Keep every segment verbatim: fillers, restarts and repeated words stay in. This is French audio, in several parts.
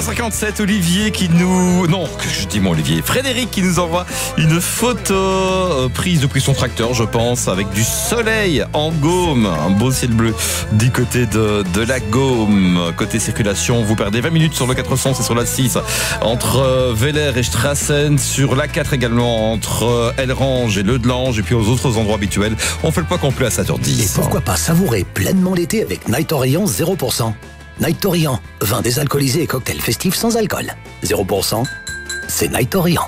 cinquante-sept, Olivier qui nous... Non, que je dis mon Olivier. Frédéric qui nous envoie une photo euh, prise depuis son tracteur, je pense, avec du soleil en Gaume. Un beau ciel bleu du côté de, de la Gaume. Côté circulation, vous perdez vingt minutes sur le quatre cents, c'est sur la six. Entre euh, Villers et Strassen, sur la quatre également, entre euh, Elrange et Leudelange, et puis aux autres endroits habituels. On fait le point complet à sept heures dix. Et pourquoi pas savourer pleinement l'été avec Night Orient zéro pour cent. Night Orient, vin désalcoolisé et cocktail festif sans alcool. zéro pour cent, c'est Night Orient.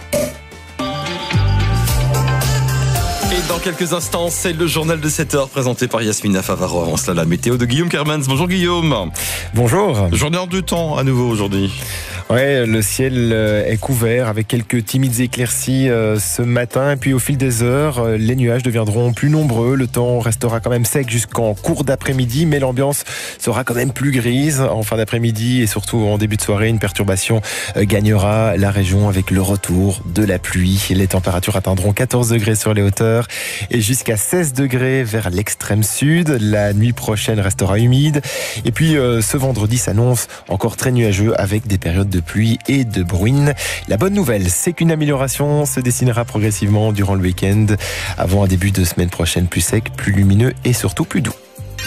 Et dans quelques instants, c'est le journal de sept heures présenté par Yasmina Favaro. Avant cela, la météo de Guillaume Kermans. Bonjour Guillaume. Bonjour. Journée en deux temps à nouveau aujourd'hui. Ouais, le ciel est couvert avec quelques timides éclaircies ce matin. Et puis au fil des heures, les nuages deviendront plus nombreux. Le temps restera quand même sec jusqu'en cours d'après-midi, mais l'ambiance sera quand même plus grise en fin d'après-midi et surtout en début de soirée. Une perturbation gagnera la région avec le retour de la pluie. Les températures atteindront quatorze degrés sur les hauteurs et jusqu'à seize degrés vers l'extrême sud. La nuit prochaine restera humide. Et puis ce vendredi s'annonce encore très nuageux avec des périodes de pluie et de bruine. La bonne nouvelle, c'est qu'une amélioration se dessinera progressivement durant le week-end, avant un début de semaine prochaine plus sec, plus lumineux et surtout plus doux.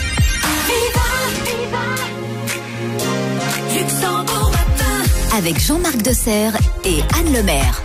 Avec Jean-Marc Desserre et Anne Lemaire.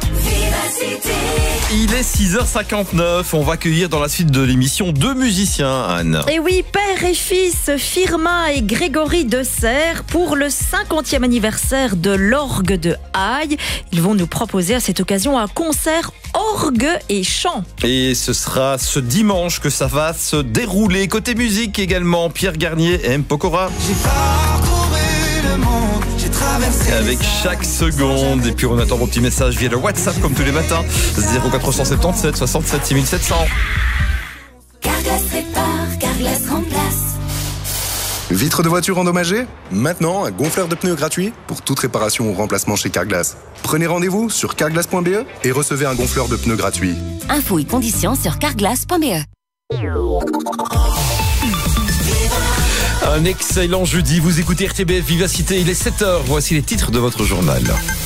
Il est six heures cinquante-neuf, on va accueillir dans la suite de l'émission deux musiciens, Anne. Et oui, père et fils, Firmin et Grégory Desserre, pour le cinquantième anniversaire de l'orgue de Haye. Ils vont nous proposer à cette occasion un concert orgue et chant. Et ce sera ce dimanche que ça va se dérouler. Côté musique également, Pierre Garnier et M. Pokora. J'ai parcouru le monde, j'ai traversé avec chaque seconde. Et puis on attend vos petits messages via le WhatsApp comme tous les matins. zéro quatre cent soixante-dix-sept soixante-sept six mille sept cents. Carglass répare, Carglass remplace. Vitre de voiture endommagée ? Maintenant, un gonfleur de pneus gratuit pour toute réparation ou remplacement chez Carglass. Prenez rendez-vous sur carglass point b e et recevez un gonfleur de pneus gratuit. Infos et conditions sur carglass point b e. Un excellent jeudi, vous écoutez R T B F Vivacité, il est sept heures, voici les titres de votre journal.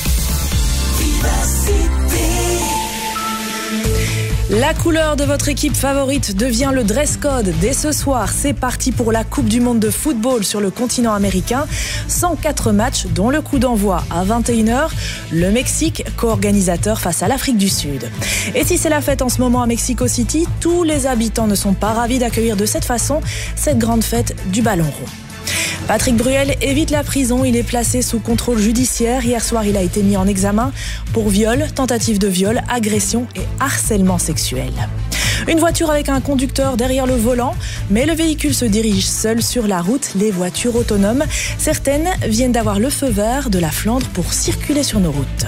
La couleur de votre équipe favorite devient le dress code. Dès ce soir, c'est parti pour la Coupe du Monde de football sur le continent américain. cent quatre matchs, dont le coup d'envoi à vingt et une heures. Le Mexique, co-organisateur face à l'Afrique du Sud. Et si c'est la fête en ce moment à Mexico City, tous les habitants ne sont pas ravis d'accueillir de cette façon cette grande fête du ballon rond. Patrick Bruel évite la prison, il est placé sous contrôle judiciaire. Hier soir, il a été mis en examen pour viol, tentative de viol, agression et harcèlement sexuel. Une voiture avec un conducteur derrière le volant, mais le véhicule se dirige seul sur la route. Les voitures autonomes, certaines viennent d'avoir le feu vert de la Flandre pour circuler sur nos routes.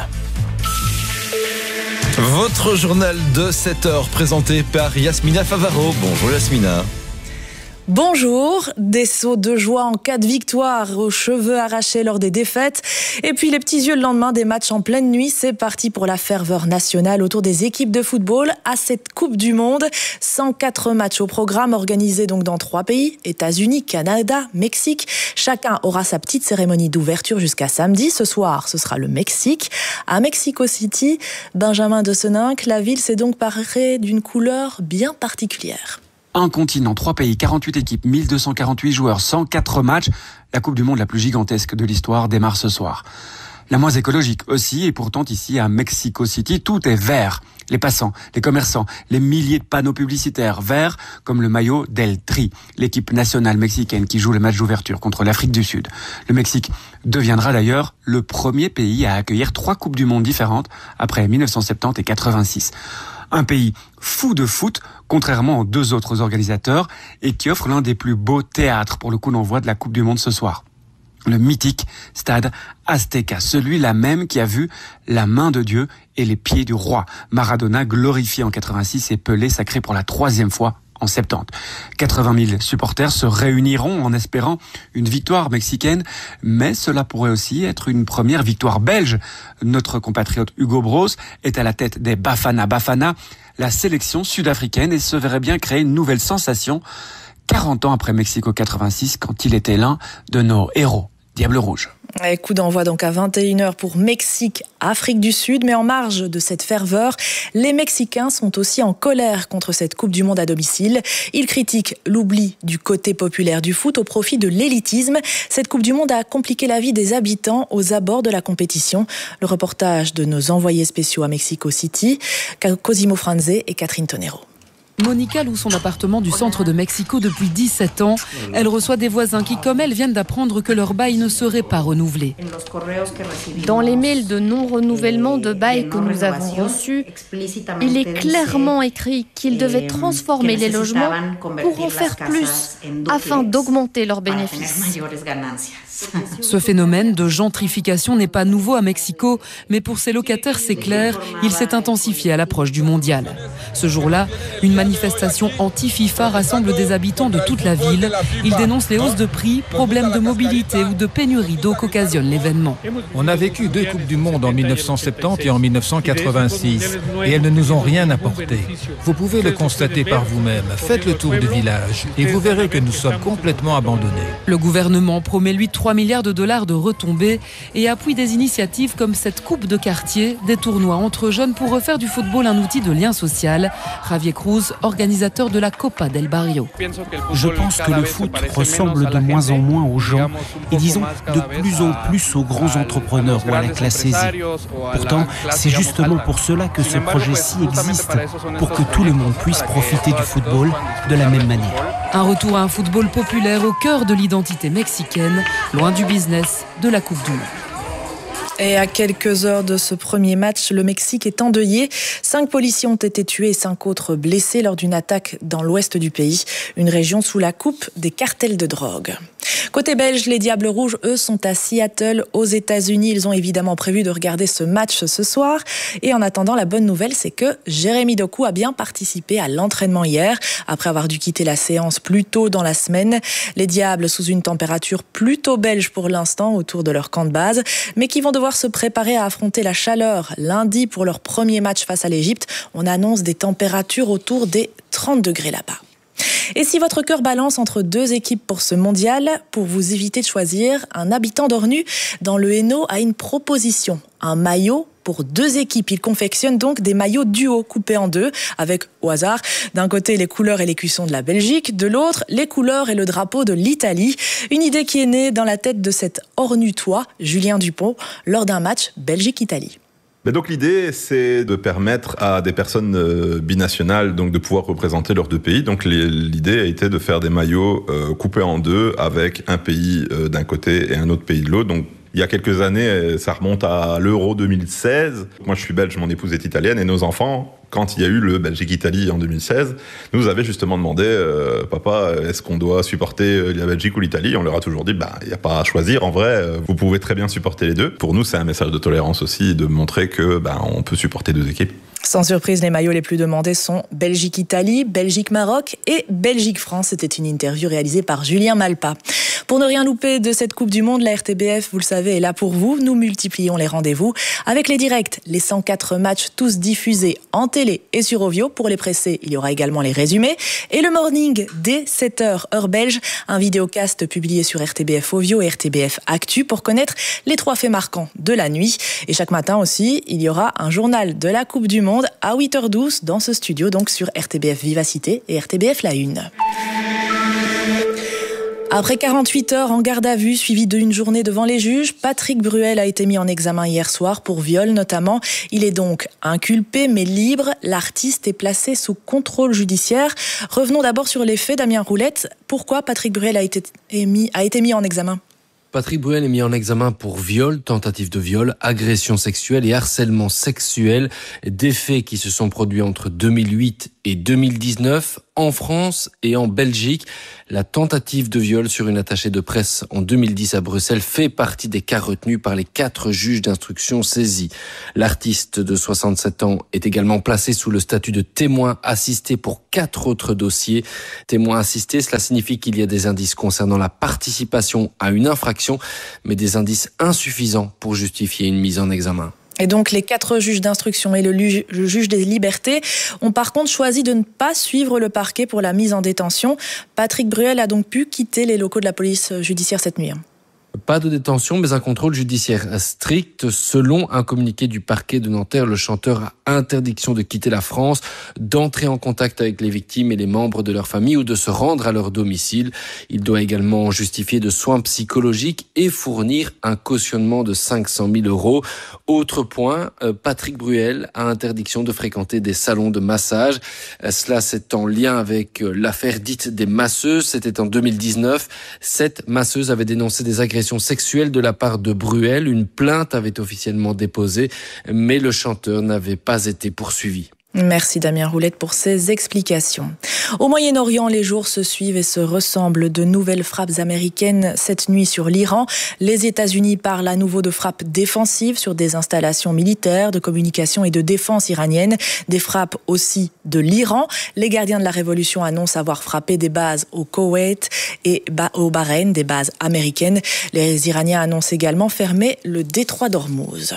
Votre journal de sept heures présenté par Yasmina Favaro. Bonjour Yasmina. Bonjour, des sauts de joie en cas de victoire, aux cheveux arrachés lors des défaites, et puis les petits yeux le lendemain des matchs en pleine nuit. C'est parti pour la ferveur nationale autour des équipes de football à cette Coupe du Monde. cent quatre matchs au programme, organisés donc dans trois pays, États-Unis, Canada, Mexique. Chacun aura sa petite cérémonie d'ouverture jusqu'à samedi. Ce soir, ce sera le Mexique. À Mexico City, Benjamin de Seninck, la ville s'est donc parée d'une couleur bien particulière. Un continent, trois pays, quarante-huit équipes, mille deux cent quarante-huit joueurs, cent quatre matchs. La Coupe du Monde la plus gigantesque de l'histoire démarre ce soir. La moins écologique aussi, et pourtant ici à Mexico City, tout est vert. Les passants, les commerçants, les milliers de panneaux publicitaires verts, comme le maillot d'El Tri, l'équipe nationale mexicaine qui joue le match d'ouverture contre l'Afrique du Sud. Le Mexique deviendra d'ailleurs le premier pays à accueillir trois Coupes du Monde différentes après mille neuf cent soixante-dix et quatre-vingt-six. Un pays fou de foot, contrairement aux deux autres organisateurs, et qui offre l'un des plus beaux théâtres pour le coup d'envoi de la Coupe du Monde ce soir. Le mythique stade Azteca, celui-là même qui a vu la main de Dieu et les pieds du roi. Maradona glorifié en quatre-vingt-six et Pelé sacré pour la troisième fois en soixante-dix. quatre-vingt mille supporters se réuniront en espérant une victoire mexicaine, mais cela pourrait aussi être une première victoire belge. Notre compatriote Hugo Broos est à la tête des Bafana Bafana, la sélection sud-africaine, et se verrait bien créer une nouvelle sensation quarante ans après Mexico quatre-vingt-six, quand il était l'un de nos héros. Diable Rouge. Et coup d'envoi donc à vingt et une heures pour Mexique, Afrique du Sud. Mais en marge de cette ferveur, les Mexicains sont aussi en colère contre cette Coupe du Monde à domicile. Ils critiquent l'oubli du côté populaire du foot au profit de l'élitisme. Cette Coupe du Monde a compliqué la vie des habitants aux abords de la compétition. Le reportage de nos envoyés spéciaux à Mexico City, Cosimo Franze et Catherine Tonero. Monica loue son appartement du centre de Mexico depuis dix-sept ans. Elle reçoit des voisins qui, comme elle, viennent d'apprendre que leur bail ne serait pas renouvelé. Dans les mails de non-renouvellement de bail que nous avons reçus, il est clairement écrit qu'ils devaient transformer les logements pour en faire plus, afin d'augmenter leurs bénéfices. Ce phénomène de gentrification n'est pas nouveau à Mexico, mais pour ses locataires, c'est clair, il s'est intensifié à l'approche du mondial. Ce jour-là, une manifestation anti-FIFA rassemble des habitants de toute la ville. Ils dénoncent les hausses de prix, problèmes de mobilité ou de pénurie d'eau qu'occasionne l'événement. On a vécu deux Coupes du Monde en mille neuf cent soixante-dix et en mille neuf cent quatre-vingt-six et elles ne nous ont rien apporté. Vous pouvez le constater par vous-même. Faites le tour du village et vous verrez que nous sommes complètement abandonnés. Le gouvernement promet lui trois milliards de dollars de retombées et appuie des initiatives comme cette coupe de quartier, des tournois entre jeunes pour refaire du football un outil de lien social. Javier Cruz, organisateur de la Copa del Barrio. Je pense que le foot ressemble de moins en moins aux gens et disons de plus en plus aux grands entrepreneurs ou à la classe aisée. Pourtant, c'est justement pour cela que ce projet-ci existe, pour que tout le monde puisse profiter du football de la même manière. Un retour à un football populaire au cœur de l'identité mexicaine, loin du business de la Coupe du Monde. Et à quelques heures de ce premier match, le Mexique est endeuillé. Cinq policiers ont été tués et cinq autres blessés lors d'une attaque dans l'ouest du pays, une région sous la coupe des cartels de drogue. Côté belge, les Diables Rouges, eux, sont à Seattle, aux États-Unis. Ils ont évidemment prévu de regarder ce match ce soir. Et en attendant, la bonne nouvelle, c'est que Jérémy Doku a bien participé à l'entraînement hier, après avoir dû quitter la séance plus tôt dans la semaine. Les Diables, sous une température plutôt belge pour l'instant, autour de leur camp de base, mais qui vont devoir se préparer à affronter la chaleur lundi pour leur premier match face à l'Égypte. On annonce des températures autour des trente degrés là-bas. Et si votre cœur balance entre deux équipes pour ce mondial, pour vous éviter de choisir, un habitant d'Ornu dans le Hainaut a une proposition, un maillot pour deux équipes. Il confectionne donc des maillots duo coupés en deux, avec, au hasard, d'un côté les couleurs et l'écusson de la Belgique, de l'autre les couleurs et le drapeau de l'Italie. Une idée qui est née dans la tête de cet Ornutois, Julien Dupont, lors d'un match Belgique-Italie. Mais donc l'idée, c'est de permettre à des personnes binationales donc de pouvoir représenter leurs deux pays. Donc l'idée a été de faire des maillots euh, coupés en deux avec un pays euh, d'un côté et un autre pays de l'autre. Donc il y a quelques années, ça remonte à l'Euro deux mille seize. Moi, je suis belge, mon épouse est italienne et nos enfants, quand il y a eu le Belgique-Italie en deux mille seize, nous avaient justement demandé euh, « Papa, est-ce qu'on doit supporter la Belgique ou l'Italie ?» On leur a toujours dit bah, « Il n'y a pas à choisir, en vrai, vous pouvez très bien supporter les deux. » Pour nous, c'est un message de tolérance aussi, de montrer que bah, on peut supporter deux équipes. Sans surprise, les maillots les plus demandés sont Belgique-Italie, Belgique-Maroc et Belgique-France. C'était une interview réalisée par Julien Malpa. Pour ne rien louper de cette Coupe du Monde, la R T B F, vous le savez, est là pour vous. Nous multiplions les rendez-vous avec les directs, les cent quatre matchs tous diffusés en télé et sur Ovio. Pour les pressés, il y aura également les résumés. Et le morning dès sept heures, heure belge, un vidéocast publié sur R T B F Ovio et R T B F Actu pour connaître les trois faits marquants de la nuit. Et chaque matin aussi, il y aura un journal de la Coupe du Monde à huit heures douze dans ce studio, donc sur R T B F Vivacité et R T B F La Une. Après quarante-huit heures en garde à vue, suivi d'une journée devant les juges, Patrick Bruel a été mis en examen hier soir pour viol notamment. Il est donc inculpé mais libre. L'artiste est placé sous contrôle judiciaire. Revenons d'abord sur les faits, Damien Roulette. Pourquoi Patrick Bruel a été mis, a été mis en examen ? Patrick Bruel est mis en examen pour viol, tentative de viol, agression sexuelle et harcèlement sexuel. Des faits qui se sont produits entre deux mille huit et deux mille dix-neuf en France et en Belgique. La tentative de viol sur une attachée de presse en deux mille dix à Bruxelles fait partie des cas retenus par les quatre juges d'instruction saisis. L'artiste de soixante-sept ans est également placé sous le statut de témoin assisté pour quatre autres dossiers. Témoin assisté, cela signifie qu'il y a des indices concernant la participation à une infraction, mais des indices insuffisants pour justifier une mise en examen. Et donc les quatre juges d'instruction et le, lu- le juge des libertés ont par contre choisi de ne pas suivre le parquet pour la mise en détention. Patrick Bruel a donc pu quitter les locaux de la police judiciaire cette nuit. Pas de détention, mais un contrôle judiciaire strict. Selon un communiqué du parquet de Nanterre, le chanteur a interdiction de quitter la France, d'entrer en contact avec les victimes et les membres de leur famille ou de se rendre à leur domicile. Il doit également justifier de soins psychologiques et fournir un cautionnement de cinq cent mille euros. Autre point, Patrick Bruel a interdiction de fréquenter des salons de massage. Cela, c'est en lien avec l'affaire dite des masseuses. C'était en deux mille dix-neuf. Sept masseuses avaient dénoncé des agressions sexuelles de la part de Bruel. Une plainte avait officiellement déposé, mais le chanteur n'avait pas été poursuivi. Merci Damien Roulette pour ces explications. Au Moyen-Orient, les jours se suivent et se ressemblent. De nouvelles frappes américaines cette nuit sur l'Iran. Les États-Unis parlent à nouveau de frappes défensives sur des installations militaires, de communication et de défense iraniennes. Des frappes aussi de l'Iran. Les gardiens de la révolution annoncent avoir frappé des bases au Koweït et au Bahreïn, des bases américaines. Les Iraniens annoncent également fermer le détroit d'Ormuz.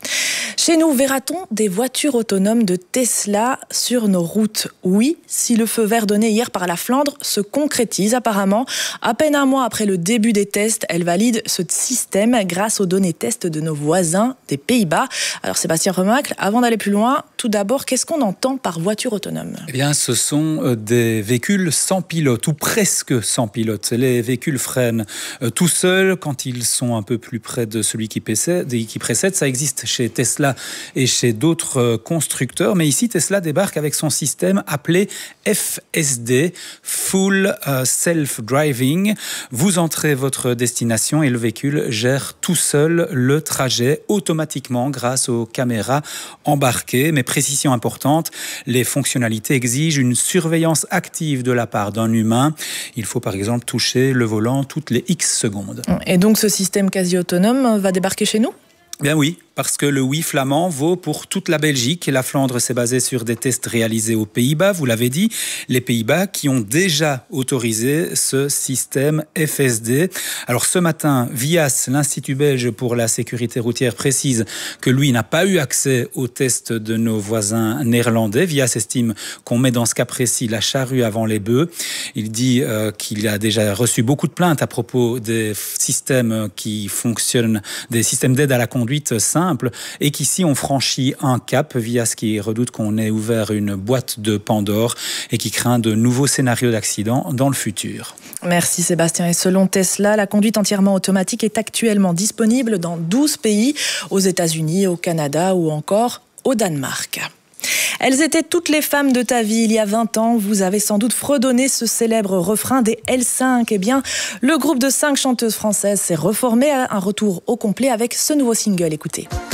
Chez nous, verra-t-on des voitures autonomes de Tesla sur nos routes? Oui, si le feu vert donné hier par la Flandre se concrétise apparemment. À peine un mois après le début des tests, elle valide ce système grâce aux données tests de nos voisins des Pays-Bas. Alors Sébastien Remacle, avant d'aller plus loin, tout d'abord, qu'est-ce qu'on entend par voiture autonome? Eh bien, ce sont des véhicules sans pilote ou presque sans pilote. Les véhicules freinent tout seuls quand ils sont un peu plus près de celui qui précède. Qui précède. Ça existe chez Tesla et chez d'autres constructeurs. Mais ici, Tesla débarque avec son système appelé F S D, Full Self-Driving. Vous entrez votre destination et le véhicule gère tout seul le trajet automatiquement grâce aux caméras embarquées. Mais précision importante, les fonctionnalités exigent une surveillance active de la part d'un humain. Il faut par exemple toucher le volant toutes les X secondes. Et donc ce système quasi autonome va débarquer chez nous ? Bien oui, parce que le oui flamand vaut pour toute la Belgique. La Flandre s'est basée sur des tests réalisés aux Pays-Bas, vous l'avez dit. Les Pays-Bas qui ont déjà autorisé ce système F S D. Alors ce matin, V I A S, l'Institut belge pour la sécurité routière, précise que lui n'a pas eu accès aux tests de nos voisins néerlandais. V I A S estime qu'on met dans ce cas précis la charrue avant les bœufs. Il dit euh, qu'il a déjà reçu beaucoup de plaintes à propos des systèmes qui fonctionnent, des systèmes d'aide à la conduite simple, et qu'ici on franchit un cap. V I A S qui redoute qu'on ait ouvert une boîte de Pandore et qui craint de nouveaux scénarios d'accident dans le futur. Merci Sébastien. Et selon Tesla, la conduite entièrement automatique est actuellement disponible dans douze pays, aux États-Unis, au Canada ou encore au Danemark. Elles étaient toutes les femmes de ta vie il y a vingt ans. Vous avez sans doute fredonné ce célèbre refrain des L cinq. Eh bien, le groupe de cinq chanteuses françaises s'est reformé à un retour au complet avec ce nouveau single. Écoutez.